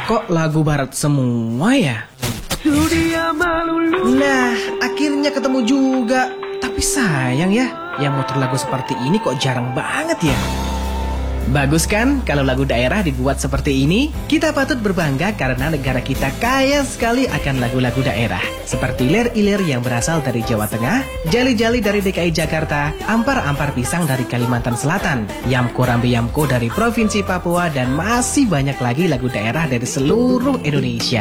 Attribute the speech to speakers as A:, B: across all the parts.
A: Kok lagu barat semua ya? Nah, akhirnya ketemu juga. Tapi sayang ya, yang muter lagu seperti ini kok jarang banget ya. Bagus kan kalau lagu daerah dibuat seperti ini? Kita patut berbangga karena negara kita kaya sekali akan lagu-lagu daerah. Seperti lir-ilir yang berasal dari Jawa Tengah, jali-jali dari DKI Jakarta, ampar-ampar pisang dari Kalimantan Selatan, yamko rambe yamko dari Provinsi Papua, dan masih banyak lagi lagu daerah dari seluruh Indonesia.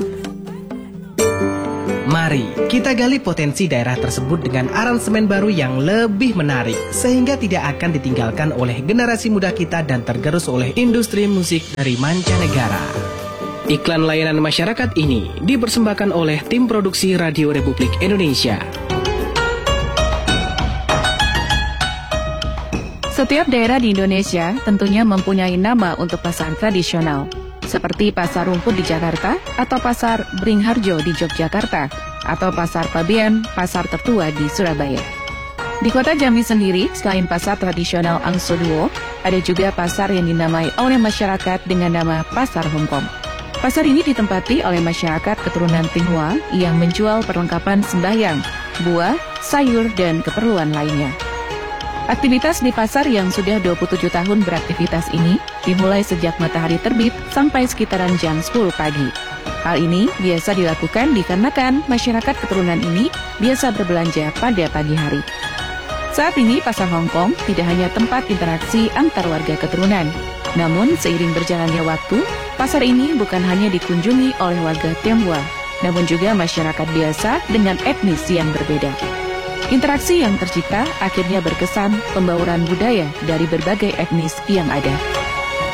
A: Mari kita gali potensi daerah tersebut dengan aransemen baru yang lebih menarik, sehingga tidak akan ditinggalkan oleh generasi muda kita dan tergerus oleh industri musik dari mancanegara. Iklan layanan masyarakat ini dipersembahkan oleh tim produksi Radio Republik Indonesia.
B: Setiap daerah di Indonesia tentunya mempunyai nama untuk pasar tradisional, seperti Pasar Rumput di Jakarta, atau Pasar Beringharjo di Yogyakarta, atau Pasar Pabean, Pasar Tertua di Surabaya. Di kota Jambi sendiri, selain pasar tradisional Angsoduo, ada juga pasar yang dinamai oleh masyarakat dengan nama Pasar Hongkong. Pasar ini ditempati oleh masyarakat keturunan Tionghoa yang menjual perlengkapan sembahyang, buah, sayur, dan keperluan lainnya. Aktivitas di pasar yang sudah 27 tahun beraktivitas ini dimulai sejak matahari terbit sampai sekitaran jam 10 pagi. Hal ini biasa dilakukan dikarenakan masyarakat keturunan ini biasa berbelanja pada pagi hari. Saat ini Pasar Hongkong tidak hanya tempat interaksi antar warga keturunan, namun seiring berjalannya waktu, pasar ini bukan hanya dikunjungi oleh warga Tionghoa, namun juga masyarakat biasa dengan etnis yang berbeda. Interaksi yang tercipta akhirnya berkesan pembauran budaya dari berbagai etnis yang ada.